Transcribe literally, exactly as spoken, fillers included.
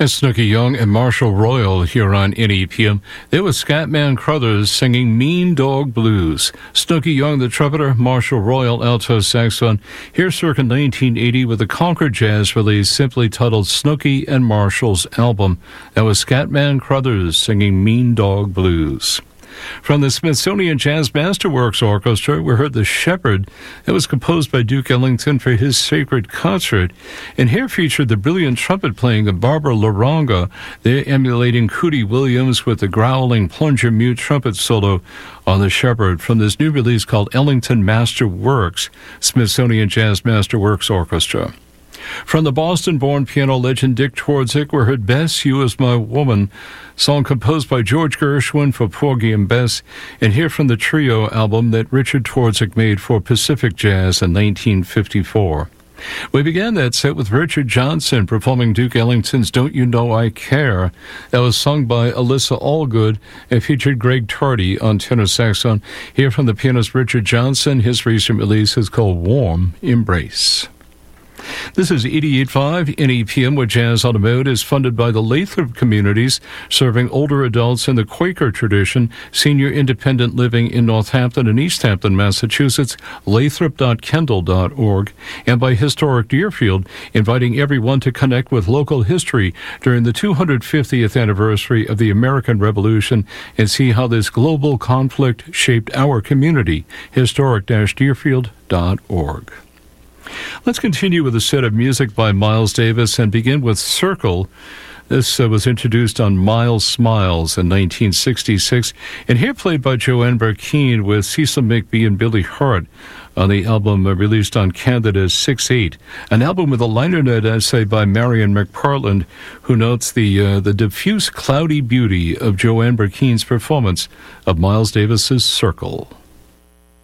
That's Snooky Young and Marshall Royal here on N E P M. There was Scatman Crothers singing Mean Dog Blues. Snooky Young, the trumpeter, Marshall Royal, alto saxophone. Here circa nineteen eighty with a Concord Jazz release simply titled Snooky and Marshall's Album. That was Scatman Crothers singing Mean Dog Blues. From the Smithsonian Jazz Masterworks Orchestra, we heard The Shepherd. That was composed by Duke Ellington for his Sacred Concert. And here featured the brilliant trumpet playing of Barbara Laronga. They're emulating Cootie Williams with the growling plunger mute trumpet solo on The Shepherd from this new release called Ellington Masterworks, Smithsonian Jazz Masterworks Orchestra. From the Boston-born piano legend Dick Twardzik, we heard Bess, You Is My Woman, song composed by George Gershwin for Porgy and Bess, and here from the Trio album that Richard Twardzik made for Pacific Jazz in nineteen fifty-four. We began that set with Richard Johnson performing Duke Ellington's Don't You Know I Care. That was sung by Alyssa Allgood and featured Greg Tardy on tenor saxophone. Here from the pianist Richard Johnson, his recent release is called Warm Embrace. This is eighty-eight point five N E P M, where Jazz on the Mode is funded by the Lathrop Communities, serving older adults in the Quaker tradition, senior independent living in Northampton and East Hampton, Massachusetts, lathrop dot kendall dot org, and by Historic Deerfield, inviting everyone to connect with local history during the two hundred fiftieth anniversary of the American Revolution and see how this global conflict shaped our community, historic dash deerfield dot org. Let's continue with a set of music by Miles Davis and begin with Circle. This uh, was introduced on Miles Smiles in nineteen sixty-six, and here played by Joanne Burkeen with Cecil McBee and Billy Hart on the album uh, released on Candida six eight, an album with a liner note essay by Marion McPartland, who notes the uh, the diffuse, cloudy beauty of Joanne Burkeen's performance of Miles Davis's Circle.